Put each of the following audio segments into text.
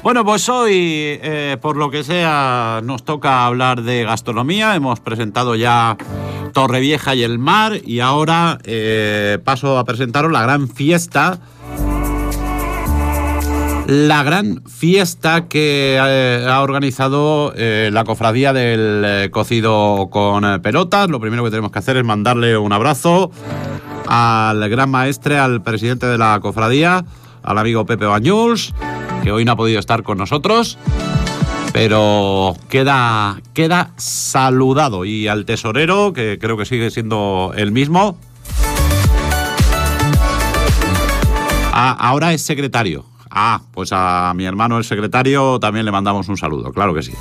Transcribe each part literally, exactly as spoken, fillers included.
Bueno, pues hoy, eh, por lo que sea, nos toca hablar de gastronomía. Hemos presentado ya Torrevieja y el mar y ahora eh, paso a presentaros la gran fiesta. La gran fiesta que eh, ha organizado eh, la cofradía del eh, cocido con eh, pelotas. Lo primero que tenemos que hacer es mandarle un abrazo al gran maestre, al presidente de la cofradía, al amigo Pepe Bañuls, que hoy no ha podido estar con nosotros, pero queda, queda saludado. Y al tesorero, que creo que sigue siendo el mismo. Ah, ahora es secretario. Ah, pues a mi hermano el secretario también le mandamos un saludo, claro que sí.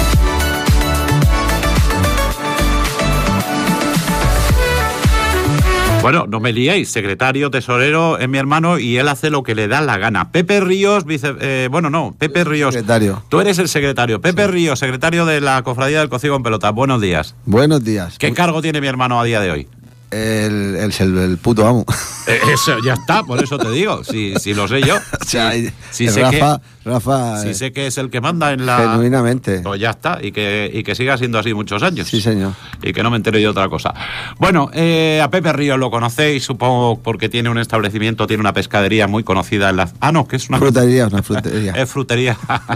Bueno, no me liéis, secretario, tesorero es mi hermano y él hace lo que le da la gana. Pepe Ríos, vice, eh, bueno, no, Pepe Ríos. Secretario. Tú eres el secretario. Pepe Sí. Ríos, secretario de la cofradía del cocido con pelotas. Buenos días. Buenos días. ¿Qué cargo tiene mi hermano a día de hoy? El, el, el, el puto amo. Eh, eso, ya está, por eso te digo, si, si lo sé yo. O sea, si, si el sé Rafa, que, Rafa si eh, sé que es el que manda en la... genuinamente. Pues ya está, y que, y que siga siendo así muchos años. Sí, señor. Y que no me entere yo de otra cosa. Bueno, eh, a Pepe Ríos lo conocéis, supongo, porque tiene un establecimiento, tiene una pescadería muy conocida en la... Ah, no, que es una... Frutería, una frutería. Es frutería.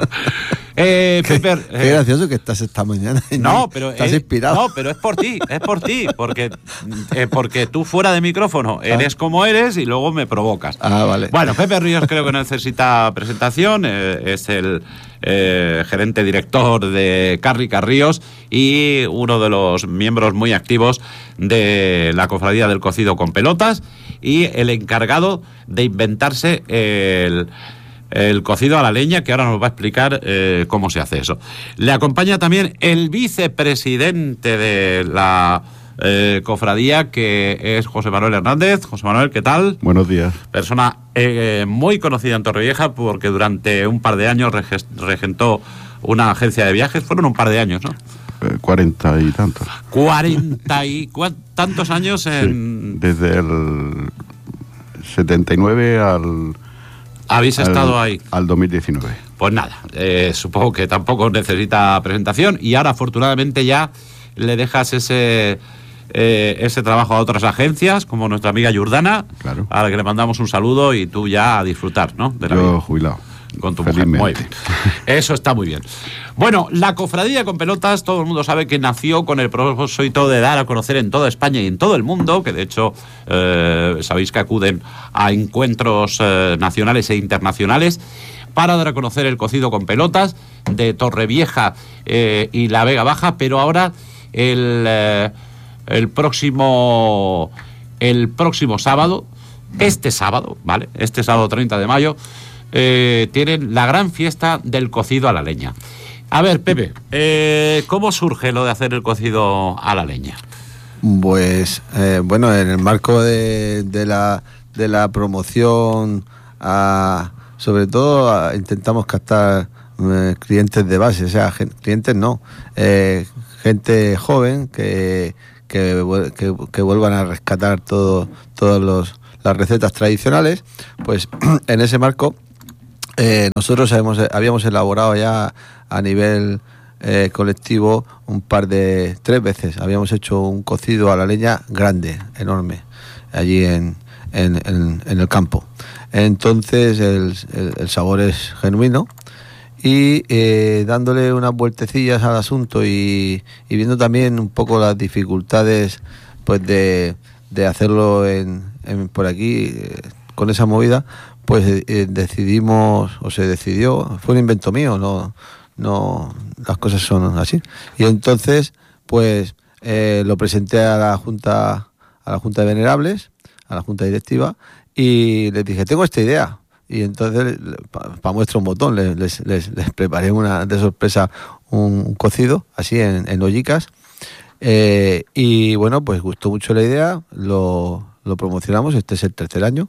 eh, Pepe... Eh, Qué gracioso que estás esta mañana. No, pero... Estás eh, inspirado. No, pero es por ti, es por ti, porque, eh, porque tú fuera de micrófono eres como eres y luego me provocas. Ah, vale. Bueno, Pepe Ríos creo que no necesita presentación, eh, es el eh, gerente director de Cárrica Ríos y uno de los miembros muy activos de la cofradía del cocido con pelotas y el encargado de inventarse el... el cocido a la leña, que ahora nos va a explicar eh, cómo se hace eso. Le acompaña también el vicepresidente de la eh, cofradía, que es José Manuel Hernández. José Manuel, ¿qué tal? Buenos días. Persona eh, muy conocida en Torrevieja porque durante un par de años reg- regentó una agencia de viajes. Fueron un par de años, ¿no? Eh, Cuarenta y tantos. Cuarenta y cua- tantos años en... Sí, desde el setenta y nueve al... Habéis al, estado ahí. Al dos mil diecinueve. Pues nada, eh, supongo que tampoco necesita presentación y ahora afortunadamente ya le dejas ese eh, ese trabajo a otras agencias como nuestra amiga Jordana, Claro. a la que le mandamos un saludo y tú ya a disfrutar, ¿no? De la Yo vida. jubilado. Con tu mujer. Felizmente. Muy bien. Eso está muy bien. Bueno, la cofradía con pelotas, todo el mundo sabe que nació con el propósito de dar a conocer en toda España y en todo el mundo, que de hecho eh, sabéis que acuden a encuentros eh, nacionales e internacionales para dar a conocer el cocido con pelotas de Torrevieja eh, y la Vega Baja, pero ahora el, eh, el próximo el próximo sábado, este sábado, ¿vale? Este sábado treinta de mayo, Eh, tienen la gran fiesta del cocido a la leña. A ver, Pepe, eh, ¿cómo surge lo de hacer el cocido a la leña? Pues, eh, bueno, en el marco de, de, la, de la promoción, a, sobre todo a, intentamos captar eh, clientes de base, o sea, gen, clientes no, eh, gente joven que, que, que, que vuelvan a rescatar todo, todos los, las recetas tradicionales. Pues en ese marco Eh, nosotros habíamos, habíamos elaborado ya a nivel eh, colectivo un par de, tres veces, habíamos hecho un cocido a la leña grande, enorme, allí en, en, en, en el campo. Entonces el, el, el sabor es genuino y eh, dándole unas vueltecillas al asunto y, y viendo también un poco las dificultades pues de, de hacerlo en, en, por aquí eh, con esa movida, pues eh, decidimos, o se decidió, fue un invento mío, no, no, las cosas son así. Y entonces, pues eh, lo presenté a la Junta, a la Junta de Venerables, a la Junta Directiva, y les dije, tengo esta idea. Y entonces, para pa muestra un botón, les, les, les, les preparé una de sorpresa un, un cocido, así en, en ollicas. Eh, y bueno, pues gustó mucho la idea, lo, lo promocionamos, este es el tercer año.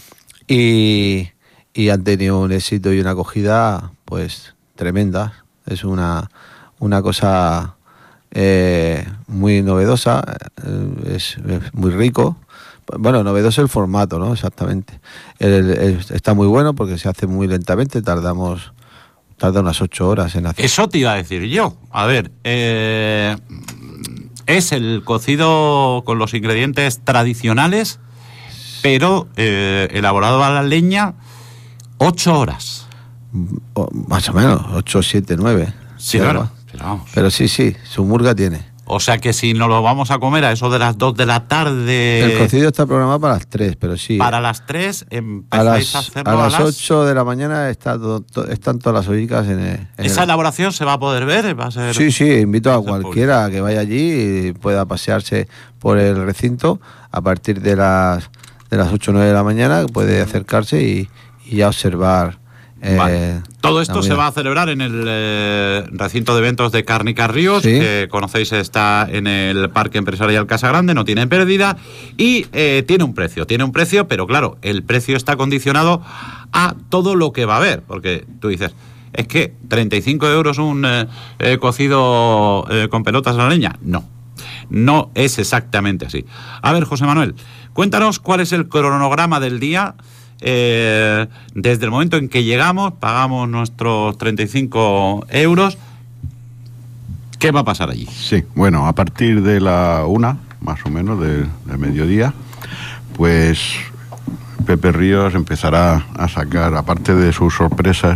Y, y han tenido un éxito y una acogida pues tremenda. Es una, una cosa eh, muy novedosa, eh, es, es muy rico. Bueno, novedoso el formato, ¿no? Exactamente. El, el, está muy bueno porque se hace muy lentamente, tardamos tarda unas ocho horas en hacer. Eso te iba a decir yo. A ver, eh, es el cocido con los ingredientes tradicionales, pero eh, elaborado a la leña, ocho horas. O, más o menos, ocho, siete, nueve. Sí, claro. Pero, vamos. Pero sí, sí, su murga tiene. O sea que si nos lo vamos a comer a eso de las dos de la tarde... El cocido está programado para las tres, pero sí. Para las tres empezáis a, las, a hacerlo a a las las... ocho de la mañana está todo, to, están todas las ollicas en el... En ¿Esa el... elaboración se va a poder ver? ¿Va a ser... Sí, sí, invito a cualquiera que vaya allí y pueda pasearse por el recinto a partir de las de las ocho o nueve de la mañana, puede acercarse y, y ya observar... Eh, vale. Todo esto se va a celebrar en el eh, recinto de eventos de Cárnica Ríos, ¿sí? Que conocéis, está en el Parque Empresarial Casa Grande, no tiene pérdida y eh, tiene un precio, tiene un precio, pero claro, el precio está condicionado a todo lo que va a haber, porque tú dices, es que treinta y cinco euros un eh, eh, cocido eh, con pelotas a la leña, no, no es exactamente así. A ver, José Manuel, cuéntanos cuál es el cronograma del día. Eh, desde el momento en que llegamos, pagamos nuestros treinta y cinco euros. ¿Qué va a pasar allí? Sí, bueno, a partir de la una, más o menos, de, de mediodía, pues Pepe Ríos empezará a sacar, aparte de sus sorpresas,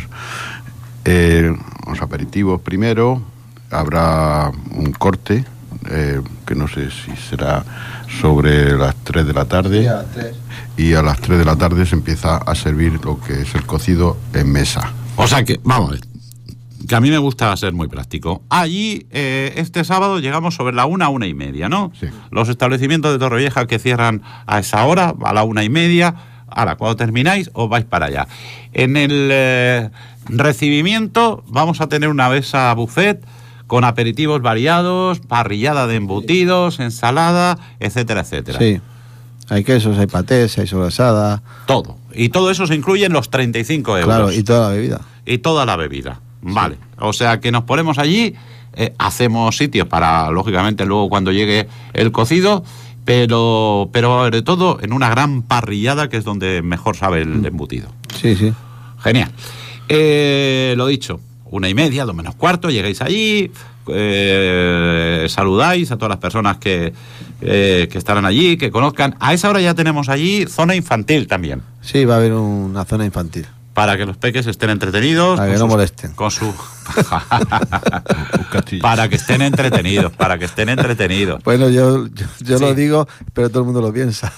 eh, los aperitivos primero, habrá un corte, eh, que no sé si será sobre las tres de la tarde. Sí, a las tres. Y a las tres de la tarde se empieza a servir lo que es el cocido en mesa. O sea que, vamos a ver, que a mí me gusta ser muy práctico. Allí, eh, este sábado llegamos sobre la una, una y media, ¿no? Sí. Los establecimientos de Torrevieja que cierran a esa hora, a la una y media. Ahora, cuando termináis, os vais para allá. En el eh, recibimiento vamos a tener una mesa buffet con aperitivos variados, parrillada de embutidos, ensalada, etcétera, etcétera. Sí. Hay quesos, hay patés, hay sobrasada. Todo. Y todo eso se incluye en los treinta y cinco euros. Claro, y toda la bebida. Y toda la bebida. Vale. Sí. O sea que nos ponemos allí, eh, hacemos sitios para, lógicamente, luego cuando llegue el cocido, pero, pero sobre todo en una gran parrillada que es donde mejor sabe el mm. embutido. Sí, sí. Genial. Eh, lo dicho, una y media, dos menos cuarto, llegáis allí, eh, saludáis a todas las personas que, eh, que estarán allí, que conozcan. A esa hora ya tenemos allí zona infantil también. Sí, va a haber una zona infantil. Para que los peques estén entretenidos. Para que no sus, molesten. Con su... para que estén entretenidos, para que estén entretenidos. Bueno, yo, yo, yo sí. lo digo, pero todo el mundo lo piensa.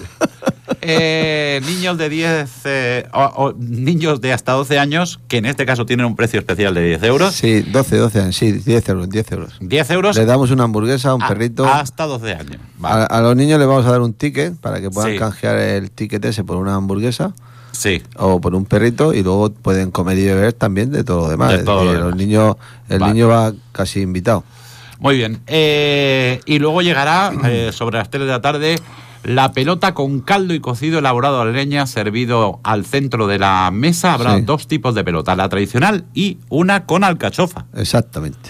Eh, niños de diez eh, o, o niños de hasta doce años, que en este caso tienen un precio especial de diez euros. Sí, doce, doce años, sí, diez euros, diez euros. diez euros. Le damos una hamburguesa, un a, perrito. Hasta doce años. Vale. A, a los niños les vamos a dar un ticket para que puedan sí. canjear el ticket ese por una hamburguesa. Sí. O por un perrito, y luego pueden comer y beber también de todo lo demás. De todo lo demás. Los niños, el vale. niño va casi invitado. Muy bien. Eh, y luego llegará eh, sobre las tres de la tarde la pelota con caldo y cocido elaborado a la leña, servido al centro de la mesa. Habrá sí. dos tipos de pelota, la tradicional y una con alcachofa. Exactamente.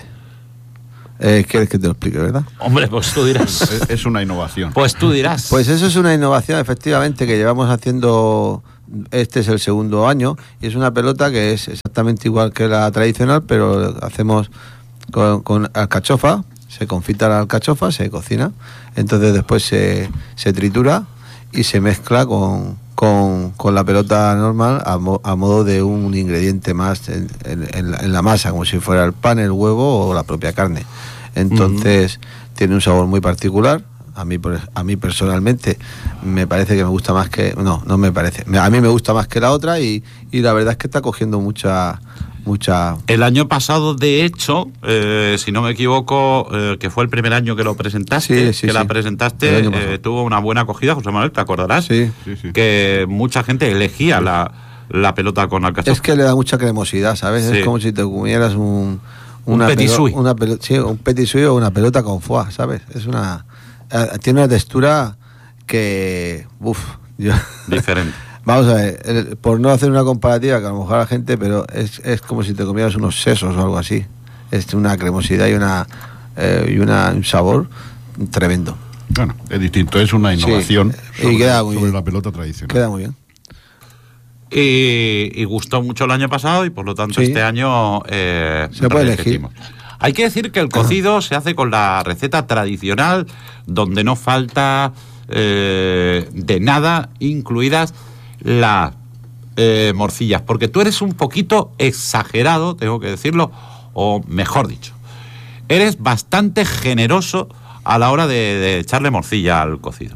Eh, ¿Quieres que te lo explique, verdad? Hombre, pues tú dirás. es, es una innovación. Pues tú dirás. Pues eso es una innovación, efectivamente, que llevamos haciendo. Este es el segundo año y es una pelota que es exactamente igual que la tradicional, pero hacemos con, con alcachofa. Se confita la alcachofa, se cocina, entonces después se, se tritura y se mezcla con, con, con la pelota normal a, mo, a modo de un ingrediente más en, en, en, la, en la masa, como si fuera el pan, el huevo o la propia carne. Entonces uh-huh. tiene un sabor muy particular. A mí, a mí personalmente me parece que me gusta más que... No, no me parece. A mí me gusta más que la otra y, y la verdad es que está cogiendo mucha... mucha. El año pasado, de hecho, eh, si no me equivoco, eh, que fue el primer año que lo presentaste, sí, sí, que sí. la presentaste, eh, tuvo una buena acogida, José Manuel, ¿te acordarás? Sí. sí, sí. Que mucha gente elegía sí. la, la pelota con alcachofa. Es que le da mucha cremosidad, ¿sabes? Sí. Es como si te comieras un... Una un petit suisse. Una pelo, sí, un petit suisse o una pelota con foie, ¿sabes? Es una... Eh, tiene una textura que... Uf, yo... Diferente. Vamos a ver, el, por no hacer una comparativa, que a lo mejor la gente, pero es, es como si te comieras unos sesos o algo así. Es una cremosidad y una eh, y una, un sabor tremendo. Bueno, es distinto, es una innovación sí, sobre, y queda muy sobre bien. la pelota tradicional. Queda muy bien. Y, y gustó mucho el año pasado y por lo tanto Sí. este año eh, Se puede elegir. repetimos. Hay que decir que el cocido se hace con la receta tradicional, donde no falta eh, de nada, incluidas las eh, morcillas, porque tú eres un poquito exagerado, tengo que decirlo, o mejor dicho, eres bastante generoso a la hora de, de echarle morcilla al cocido.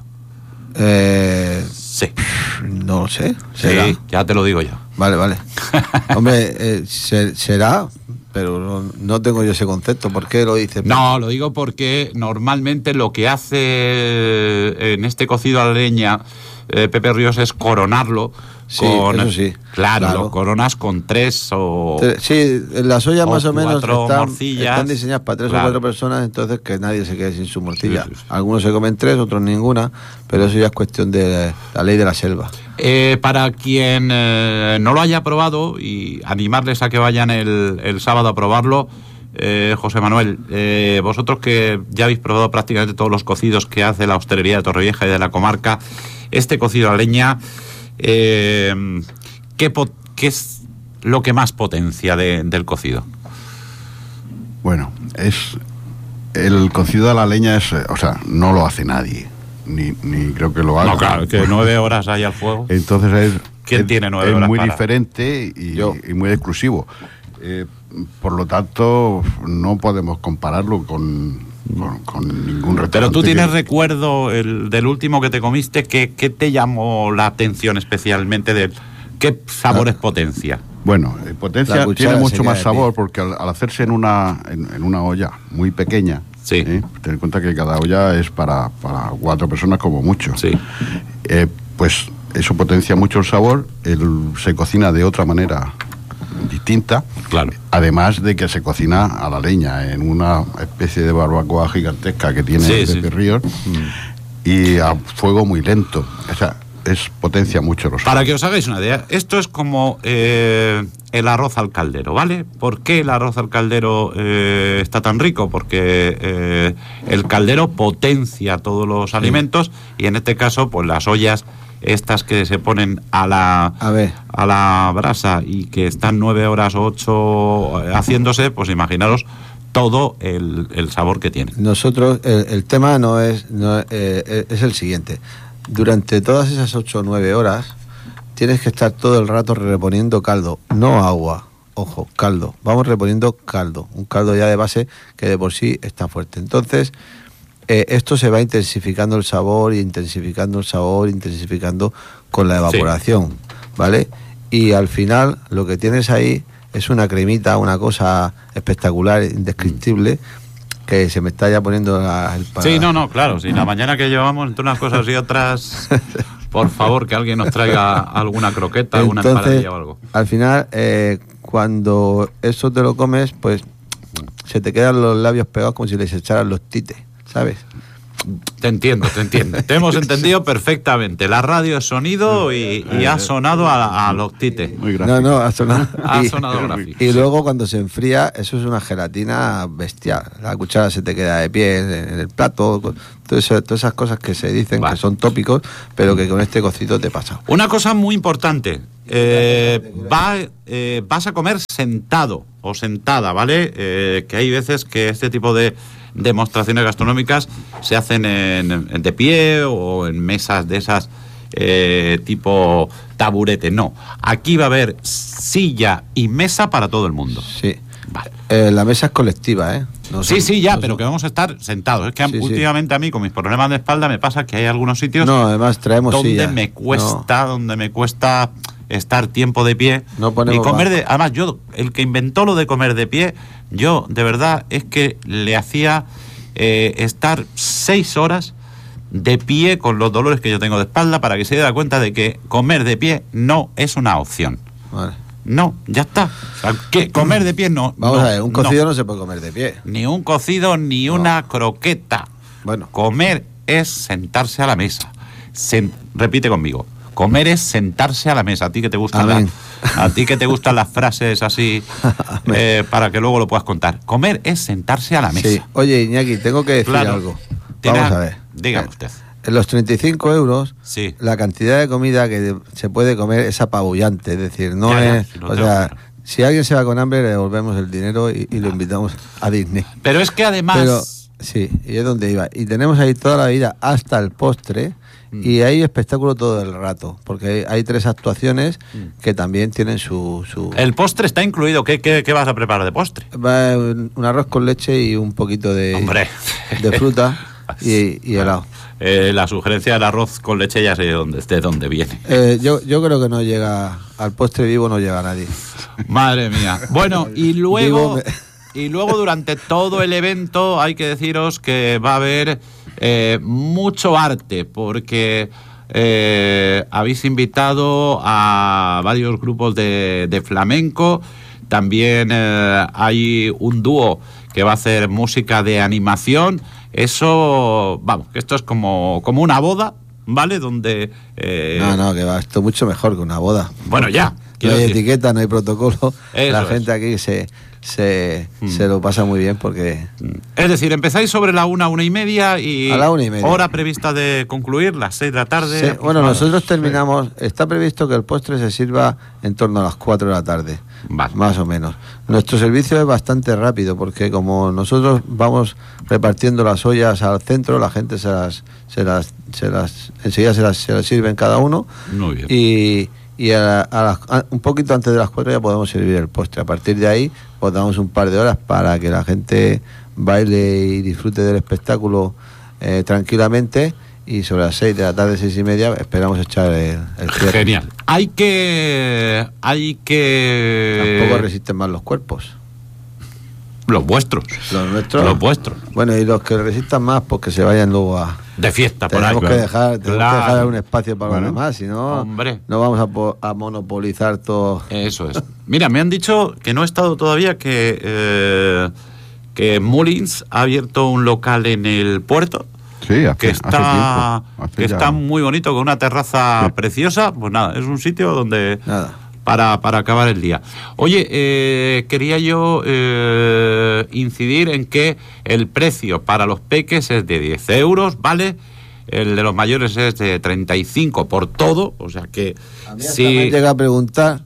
Eh, Sí, no lo sé. ¿Será? sí, ya te lo digo yo. Vale, vale. Hombre, eh, se- será, pero no, no tengo yo ese concepto. ¿Por qué lo dices? No, lo digo porque normalmente lo que hace eh, en este cocido a la leña eh, Pepe Ríos es coronarlo Sí, con... eso sí, Claro, claro. lo coronas con tres o... Tre- Sí, las ollas o más o menos cuatro están, morcillas. están diseñadas para tres Claro. o cuatro personas, entonces que nadie se quede sin su morcilla. Sí, sí, sí. Algunos se comen tres, otros ninguna, pero eso ya es cuestión de la ley de la selva. Eh, para quien eh, no lo haya probado y animarles a que vayan el, el sábado a probarlo, eh, José Manuel, eh, vosotros que ya habéis probado prácticamente todos los cocidos que hace la hostelería de Torrevieja y de la comarca, este cocido a leña, eh, ¿qué, po- qué es lo que más potencia de- del cocido? Bueno, es el cocido a la leña es, eh, o sea, no lo hace nadie, ni, ni creo que lo haga. No, claro, que nueve horas ahí al fuego. Entonces es, ¿Quién es- tiene nueve es horas muy para? diferente y, Yo. y muy exclusivo. Eh, por lo tanto, no podemos compararlo con, con, con ningún restaurante. Pero tú tienes que- recuerdo el, del último que te comiste, ¿qué, qué te llamó la atención especialmente? De, ¿Qué sabores Ah. potencia? Bueno, eh, potencia La cuchara tiene se mucho queda más de sabor pie. porque al, al hacerse en una, en, en una olla muy pequeña, Sí. ¿eh? ten en cuenta que cada olla es para, para cuatro personas como mucho. Sí. Eh, pues eso potencia mucho el sabor, el- se cocina de otra manera distinta, Claro. además de que se cocina a la leña, en una especie de barbacoa gigantesca que tiene Sí, Pepe sí. Ríos, y a fuego muy lento. O sea, es potencia mucho los Para que os hagáis una idea, esto es como eh, el arroz al caldero, ¿vale? ¿Por qué el arroz al caldero eh, está tan rico? Porque eh, el caldero potencia todos los alimentos y en este caso, pues las ollas estas que se ponen a la A ver. a la brasa y que están nueve horas o ocho haciéndose, pues imaginaros todo el, el sabor que tienen. Nosotros, el, el tema no es, no, eh, es el siguiente. Durante todas esas ocho o nueve horas tienes que estar todo el rato reponiendo caldo, no agua, ojo, caldo. Vamos reponiendo caldo, un caldo ya de base que de por sí está fuerte. Entonces, eh, esto se va intensificando el sabor, y intensificando el sabor, intensificando con la evaporación, ¿vale? Y al final lo que tienes ahí es una cremita, una cosa espectacular, indescriptible, que se me está ya poniendo la, el pa- Sí, no, no, claro. Si la mañana que llevamos entre unas cosas y otras, por favor, que alguien nos traiga alguna croqueta, alguna Entonces, empanadilla o algo. al final, eh, cuando eso te lo comes, pues se te quedan los labios pegados como si les echaran los tites, ¿sabes? Te entiendo, te entiendo. Te hemos entendido perfectamente. La radio es sonido y, y ha sonado a, a los tites. Muy No, gráfico. no, ha sonado. Ha y, sonado gráfico. y luego cuando se enfría, eso es una gelatina bestial. La cuchara se te queda de pie en, en el plato, con- todo eso- todas esas cosas que se dicen Vale. que son tópicos, pero que con este cocito te pasa. Una cosa muy importante. eh, va, eh, vas a comer sentado o sentada, ¿vale? Eh, que hay veces que este tipo de demostraciones gastronómicas se hacen en, en- de pie o en mesas de esas eh, tipo taburete. No, aquí va a haber silla y mesa para todo el mundo. Sí. Vale. Eh, la mesa es colectiva, ¿eh? No Sí, son- sí, ya, no pero son- que vamos a estar sentados. Es que Sí, sí. últimamente a mí, con mis problemas de espalda, me pasa que hay algunos sitios No, además traemos donde sillas. me cuesta, donde me cuesta estar tiempo de pie. No ponemos y comer bajo. de, además, yo, el que inventó lo de comer de pie, yo de verdad es que le hacía eh, estar seis horas de pie con los dolores que yo tengo de espalda para que se diera cuenta de que comer de pie no es una opción. Vale. No, ya está. O sea, que comer de pie no. Vamos no, a ver, un no. cocido no. se puede comer de pie. Ni un cocido, ni No. una croqueta. Bueno, Comer es sentarse a la mesa. Sen- repite conmigo. Comer es sentarse a la mesa. A ti que te gustan, Amén. las, a ti que te gustan las frases así eh, para que luego lo puedas contar. Comer es sentarse a la mesa. sí. Oye, Iñaki, tengo que decir Claro. algo. Tiene- Vamos a ver. Dígame Eh, usted. En los treinta y cinco euros, Sí. la cantidad de comida que se puede comer es apabullante. Es decir, no Ya, ya, es... si lo o tengo sea, claro. si alguien se va con hambre, le devolvemos el dinero y, y lo invitamos a Disney. Pero es que además... Pero, sí, y es donde iba. Y tenemos ahí toda la vida hasta el postre, Mm. y hay espectáculo todo el rato, porque hay, hay tres actuaciones Mm. que también tienen su... su El postre está incluido. ¿Qué, qué, qué vas a preparar de postre? Va un, un arroz con leche y un poquito de, Hombre. de fruta y, y helado. Eh, la sugerencia del arroz con leche ya sé de dónde, de dónde viene. Eh, yo, yo creo que no llega, al postre vivo no llega nadie. Madre mía. Bueno, y luego, Digo, y luego durante todo el evento hay que deciros que va a haber eh, mucho arte, porque eh, habéis invitado a varios grupos de, de flamenco. También eh, hay un dúo que va a hacer música de animación. Eso, vamos, que esto es como, como una boda, ¿vale? Donde... eh, No, no, que va, esto mucho mejor que una boda. Bueno, ya. No quiero hay decir. etiqueta, no hay protocolo. Eso la es. gente aquí se, se, Mm. se lo pasa muy bien porque... Es decir, empezáis sobre la una, una y media y... A la una y media. Hora prevista de concluir, las seis de la tarde. Sí, bueno, aproximadamente. nosotros terminamos, está previsto que el postre se sirva en torno a las cuatro de la tarde, Vale. más o menos. Nuestro servicio es bastante rápido porque como nosotros vamos repartiendo las ollas al centro, la gente se las, se las, se las enseguida se las, se las sirven cada uno Muy bien. y, y a, a las- a- un poquito antes de las cuatro ya podemos servir el postre. A partir de ahí pues damos un par de horas para que la gente baile y disfrute del espectáculo eh, tranquilamente, y sobre las seis de la tarde, seis y media, esperamos echar el, el cierre. Genial. Hay que... Hay que... Tampoco resisten más los cuerpos. Los vuestros. Los nuestros. Los vuestros. Bueno, y los que resistan más, pues que se vayan luego a... De fiesta, por ahí. Tenemos que claro. dejar, tenemos Claro. que dejar un espacio para Bueno. los demás, si no, Hombre. no vamos a, po- a monopolizar todo. Eso es. Mira, me han dicho que no he estado todavía, que, eh, que Mullins ha abierto un local en el puerto. Sí, hace, Que hace está, tiempo. Hace que ya- está muy bonito, con una terraza Sí. preciosa. Pues nada, es un sitio donde... Nada. Para, para acabar el día. Oye, eh, quería yo eh, incidir en que el precio para los peques es de diez euros, ¿vale? El de los mayores es de treinta y cinco por todo, o sea que A mí hasta sí, me han llegado a preguntar,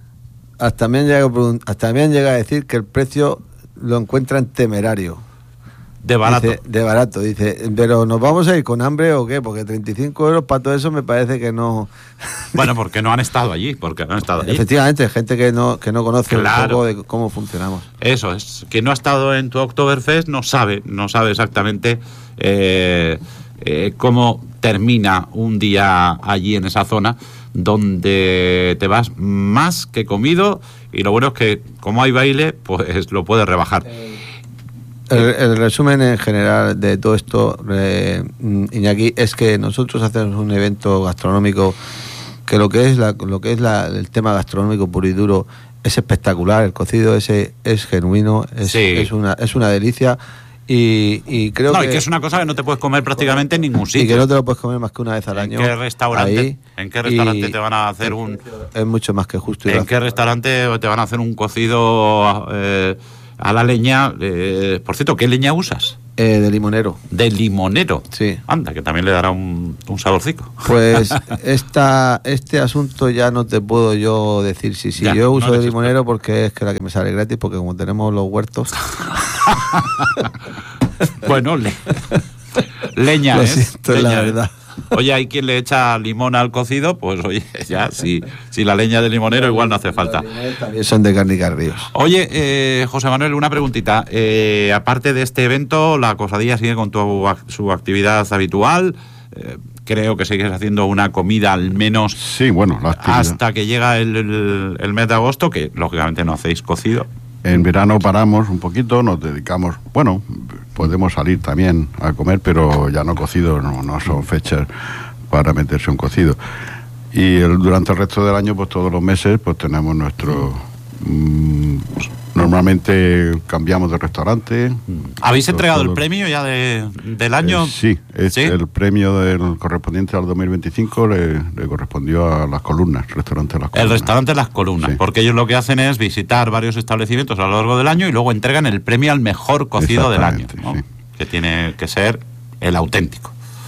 hasta me han llegado a pregun- hasta me han llegado a decir que el precio lo encuentran temerario. de barato. Dice, de barato, dice, pero ¿nos vamos a ir con hambre o qué? Porque treinta y cinco euros para todo eso me parece que no... Bueno, porque no han estado allí, porque no han estado allí. Efectivamente, gente que no, que no conoce Claro. un poco de cómo funcionamos. Eso es, quien no ha estado en tu Oktoberfest no sabe, no sabe exactamente eh, eh, cómo termina un día allí en esa zona, donde te vas más que comido, y lo bueno es que como hay baile, pues lo puedes rebajar. El, el resumen en general de todo esto, eh, Iñaki, es que nosotros hacemos un evento gastronómico que lo que es la, lo que es la, el tema gastronómico puro y duro es espectacular. El cocido ese es genuino, es, Sí. es una es una delicia, y, y creo No, que, y que es una cosa que no te puedes comer prácticamente en ningún y sitio. que no te lo puedes comer más que una vez al ¿En año. qué restaurante, ahí, ¿en qué restaurante y te van a hacer un... es mucho más que justo y ¿En razonable. qué restaurante te van a hacer un cocido eh, a la leña? Eh, por cierto, ¿qué leña usas? Eh, de limonero. De limonero. Sí. Anda, que también le dará un, un saborcico. Pues esta, este asunto ya no te puedo yo decir si sí, Ya, yo no uso eres de limonero porque es que la que me sale gratis, porque como tenemos los huertos, Bueno, le- leña lo es. siento, es la leña es. verdad. Oye, hay quien le echa limón al cocido, pues oye, ya, si, si la leña del limonero igual no hace falta. También son de Cárnica Ríos. Oye, eh, José Manuel, una preguntita. Eh, aparte de este evento, la Cofradía sigue con tu, ac- su actividad habitual. Eh, creo que sigues haciendo una comida al menos Sí, bueno, la actividad. hasta que llega el, el- el mes de agosto, que lógicamente no hacéis cocido. En verano paramos un poquito, nos dedicamos, bueno, podemos salir también a comer, pero ya no cocido, no, no son fechas para meterse un cocido. Y el- durante el resto del año, pues todos los meses, pues tenemos nuestro... mm, normalmente cambiamos de restaurante. ¿Habéis Todo- entregado el todo- premio ya de, del año? Eh, sí, es ¿Sí? el premio del correspondiente al dos mil veinticinco le, le correspondió a Las Columnas, restaurante Las El Columnas. restaurante Las Columnas, Sí. porque ellos lo que hacen es visitar varios establecimientos a lo largo del año y luego entregan el premio al mejor cocido del año, Exactamente, ¿no? sí. Que tiene que ser el auténtico.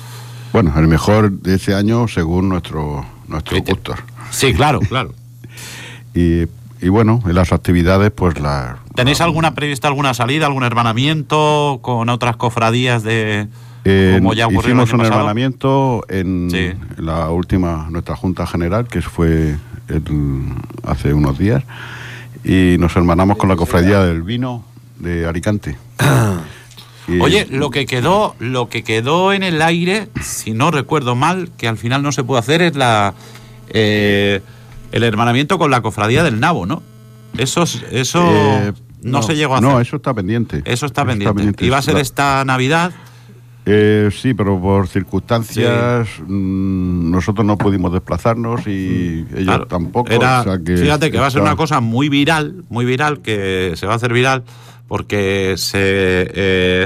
Bueno, el mejor de ese año según nuestro, nuestro gustos. Sí, claro, claro. y, y bueno, en las actividades, pues la... ¿Tenéis la, alguna prevista, alguna salida, algún hermanamiento con otras cofradías de... Eh, como ya ocurrió hicimos el año un pasado? hermanamiento en, Sí. en la última, nuestra Junta General, que fue el, hace unos días, y nos hermanamos con la Cofradía del Vino de Alicante. Y, Oye, lo que quedó, lo que quedó en el aire, si no recuerdo mal, que al final no se pudo hacer, es la eh, el hermanamiento con la Cofradía del Nabo, ¿no? Eso, eso eh, no, no se llegó a hacer. No, eso está pendiente. Eso está Eso pendiente. está pendiente. Iba a ser La- esta Navidad. Eh, sí, pero por circunstancias mmm, nosotros no pudimos desplazarnos y ellos Claro, tampoco. era- o sea que fíjate que va a ser está- una cosa muy viral, muy viral, que se va a hacer viral porque se eh,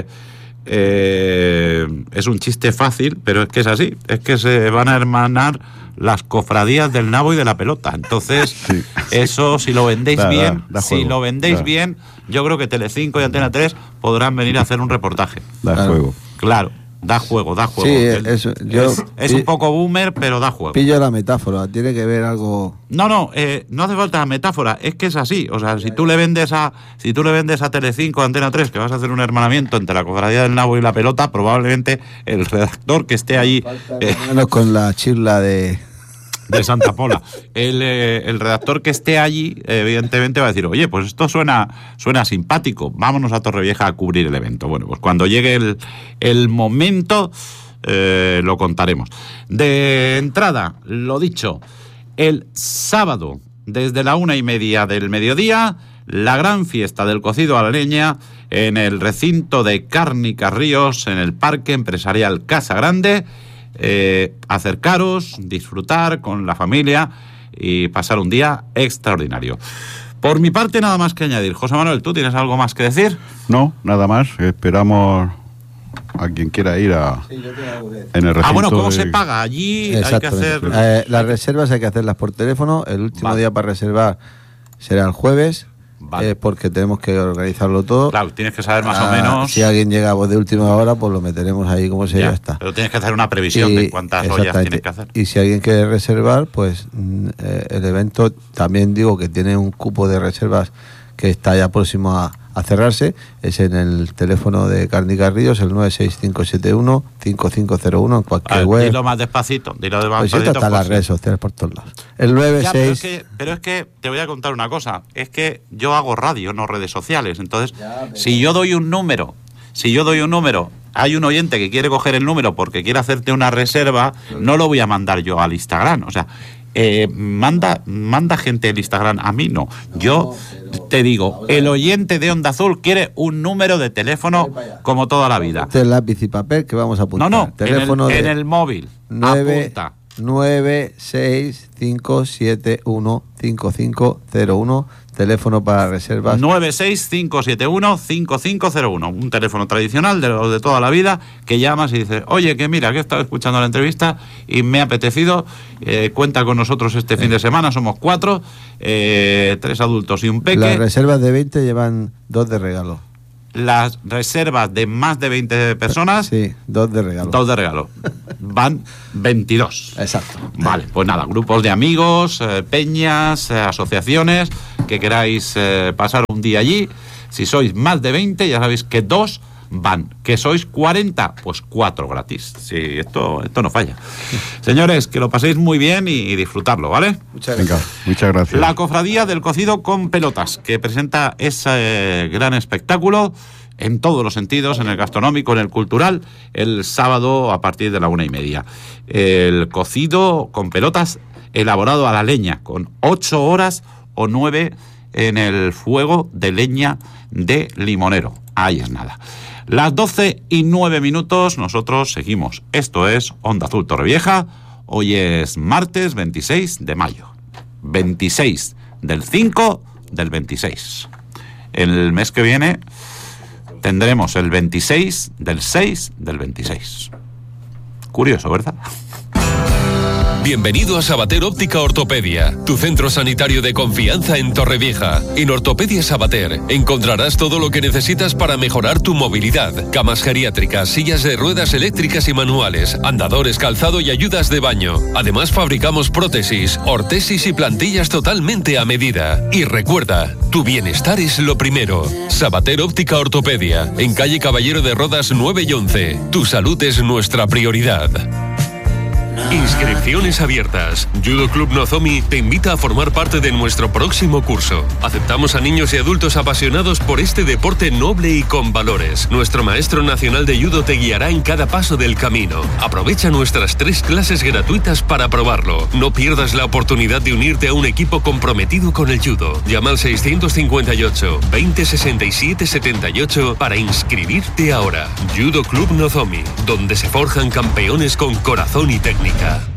eh, es un chiste fácil, pero es que es así, es que se van a hermanar las cofradías del nabo y de la pelota. Entonces, Sí. eso si lo vendéis Da- da- bien, da si juego, lo vendéis da. bien, yo creo que Telecinco y Antena tres podrán venir a hacer un reportaje. Da Claro. juego. Claro, da juego, da juego. Sí, El- eso, yo es, es pi- un poco boomer, pero da juego. pillo la metáfora, tiene que ver algo... No, no, eh, no hace falta metáfora, es que es así. O sea, si tú le vendes a, si tú le vendes a Telecinco, a Antena tres, que vas a hacer un hermanamiento entre la Cofradía del Nabo y la pelota, probablemente el redactor que esté allí eh, Menos con la chirla de... de Santa Pola, el, eh, el redactor que esté allí, eh, evidentemente va a decir, oye, pues esto suena, suena simpático, vámonos a Torrevieja a cubrir el evento. Bueno, pues cuando llegue el, el momento, eh, lo contaremos. De entrada, lo dicho, el sábado, desde la una y media del mediodía, la gran fiesta del cocido a la leña en el recinto de Cárnica Ríos, en el Parque Empresarial Casa Grande. Eh, acercaros, disfrutar con la familia y pasar un día extraordinario. Por mi parte, nada más que añadir. José Manuel, ¿tú tienes algo más que decir? No, nada más. Esperamos a quien quiera ir a en el recinto. Ah, bueno, ¿cómo de- se paga? Allí hay que Exactamente. hacer... Eh, las reservas hay que hacerlas por teléfono. El último Vale. día para reservar será el jueves, Vale. eh, porque tenemos que organizarlo todo. Claro, tienes que saber más Ah, o menos... Si alguien llega pues, de última hora, pues lo meteremos ahí como se ya, Ya, está. pero tienes que hacer una previsión de cuántas ollas exactamente. tienes que hacer. Y si alguien quiere reservar, pues mm, eh, el evento también digo que tiene un cupo de reservas que está ya próximo a, a cerrarse. Es en el teléfono de Cárnica Ríos, el nueve seis cinco siete uno cinco cinco cero uno en A cualquier ver, web. dilo más despacito, dilo de más Pues esto despacito. está en las pues, redes sociales por todos lados. El nueve Ya, pero, es seis... que, pero es que te voy a contar una cosa, es que yo hago radio, no redes sociales, entonces si yo doy un número, si yo doy un número, hay un oyente que quiere coger el número porque quiere hacerte una reserva, no lo voy a mandar yo al Instagram, o sea, eh, manda, manda gente el Instagram, a mí no, yo te digo, el oyente de Onda Azul quiere un número de teléfono como toda la vida. Este es lápiz y papel que vamos a No, apuntar. no, Teléfono en el, de en el móvil, nueve apunta. nueve seis cinco siete uno cinco cinco cero uno, teléfono para reservas. nueve seis cinco siete uno cinco cinco cero uno, un teléfono tradicional de los de toda la vida, que llamas y dices, oye, que mira, que he estado escuchando la entrevista y me ha apetecido, eh, cuenta con nosotros este fin de semana, somos cuatro, eh, tres adultos y un peque. Las reservas de veinte llevan dos de regalo. Las reservas de más de veinte personas, Sí, dos de regalo. dos de regalo. Van veintidós. Exacto. Vale, pues nada, grupos de amigos, eh, peñas, eh, asociaciones, que queráis eh, pasar un día allí. Si sois más de veinte, ya sabéis que dos van. Que sois cuarenta, pues cuatro gratis. Sí, esto, esto no falla. Señores, que lo paséis muy bien y, y disfrutarlo, ¿vale? Muchas Venga, muchas gracias. La cofradía del cocido con pelotas, que presenta ese eh, gran espectáculo en todos los sentidos, en el gastronómico, en el cultural, el sábado a partir de la una y media. El cocido con pelotas elaborado a la leña, con ocho horas o nueve en el fuego de leña de limonero. Ahí es nada. Las doce y nueve minutos, nosotros seguimos. Esto es Onda Azul Torrevieja. Hoy es martes veintiséis de mayo. veintiséis del cinco del veintiséis. El mes que viene tendremos el veintiséis del seis del veintiséis. Curioso, ¿verdad? Bienvenido a Sabater Óptica Ortopedia, tu centro sanitario de confianza en Torrevieja. En Ortopedia Sabater encontrarás todo lo que necesitas para mejorar tu movilidad. Camas geriátricas, sillas de ruedas eléctricas y manuales, andadores, calzado y ayudas de baño. Además fabricamos prótesis, ortesis y plantillas totalmente a medida. Y recuerda, tu bienestar es lo primero. Sabater Óptica Ortopedia, en calle Caballero de Rodas nueve y once. Tu salud es nuestra prioridad. Inscripciones abiertas. Judo Club Nozomi te invita a formar parte de nuestro próximo curso. Aceptamos a niños y adultos apasionados por este deporte noble y con valores. Nuestro maestro nacional de judo te guiará en cada paso del camino. Aprovecha nuestras tres clases gratuitas para probarlo. No pierdas la oportunidad de unirte a un equipo comprometido con el judo. Llama al seiscientos cincuenta y ocho, veinte sesenta y siete setenta y ocho para inscribirte ahora. Judo Club Nozomi, donde se forjan campeones con corazón y técnica.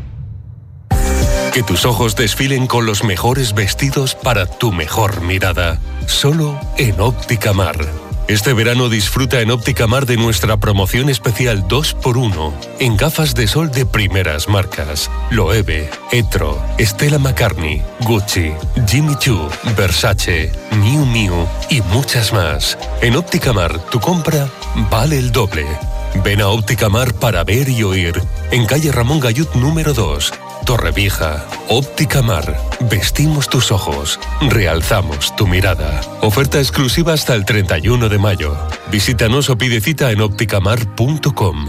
Que tus ojos desfilen con los mejores vestidos para tu mejor mirada. Solo en Óptica Mar. Este verano disfruta en Óptica Mar de nuestra promoción especial dos por uno en gafas de sol de primeras marcas. Loewe, Etro, Stella McCartney, Gucci, Jimmy Choo, Versace, Miu Miu y muchas más. En Óptica Mar, tu compra vale el doble. Ven a Óptica Mar para ver y oír. En calle Ramón Gayut número dos, Torrevieja. Óptica Mar. Vestimos tus ojos. Realzamos tu mirada. Oferta exclusiva hasta el treinta y uno de mayo. Visítanos o pide cita en ópticamar punto com.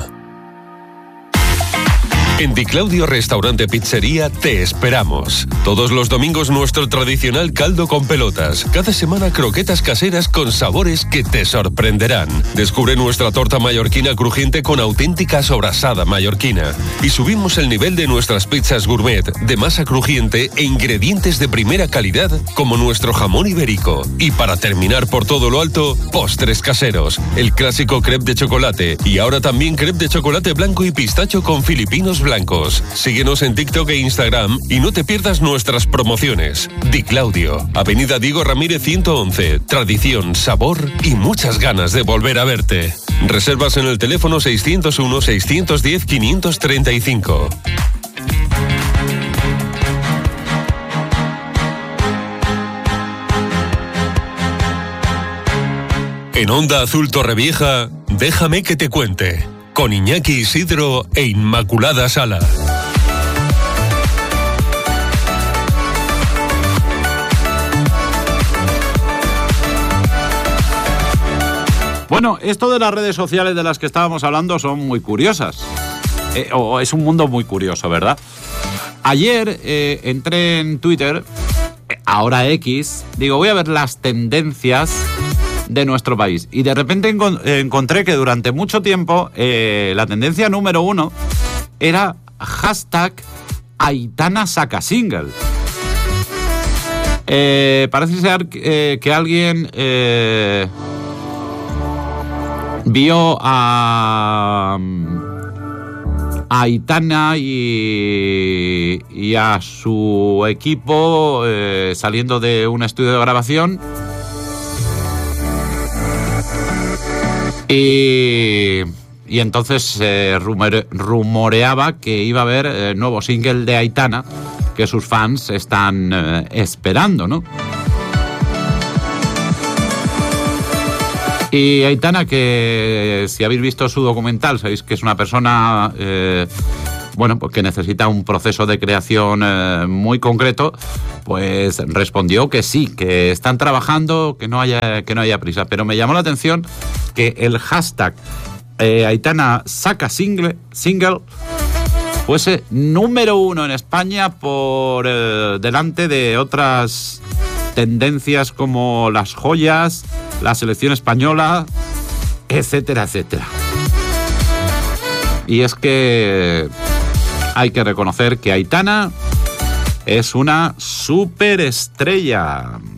En Di Claudio Restaurante Pizzería te esperamos. Todos los domingos nuestro tradicional caldo con pelotas. Cada semana croquetas caseras con sabores que te sorprenderán. Descubre nuestra torta mallorquina crujiente con auténtica sobrasada mallorquina. Y subimos el nivel de nuestras pizzas gourmet de masa crujiente e ingredientes de primera calidad como nuestro jamón ibérico. Y para terminar por todo lo alto, postres caseros. El clásico crepe de chocolate y ahora también crepe de chocolate blanco y pistacho con filipinos blancos. Blancos. Síguenos en TikTok e Instagram y no te pierdas nuestras promociones. Di Claudio, Avenida Diego Ramírez ciento once. Tradición, sabor y muchas ganas de volver a verte. Reservas en el teléfono seiscientos uno, seiscientos diez, quinientos treinta y cinco. En Onda Azul Torrevieja, déjame que te cuente. Con Iñaki Isidro e Inmaculada Sala. Bueno, esto de las redes sociales de las que estábamos hablando son muy curiosas. Eh, o es un mundo muy curioso, ¿verdad? Ayer eh, entré en Twitter, ahora X, digo, voy a ver las tendencias de nuestro país. Y de repente encont- encontré que durante mucho tiempo eh, la tendencia número uno era hashtag Aitana saca single. Eh, parece ser eh, que alguien eh, vio a, a Aitana y, y a su equipo eh, saliendo de un estudio de grabación. Y, y entonces se eh, rumore, rumoreaba que iba a haber eh, nuevo single de Aitana que sus fans están eh, esperando, ¿no? Y Aitana, que si habéis visto su documental, sabéis que es una persona eh, bueno, pues que necesita un proceso de creación eh, muy concreto, pues respondió que sí, que están trabajando, que no haya, que no haya prisa. Pero me llamó la atención que el hashtag eh, Aitana saca single, single fuese número uno en España por eh, delante de otras tendencias como las joyas, la selección española, etcétera, etcétera. Y es que hay que reconocer que Aitana es una superestrella.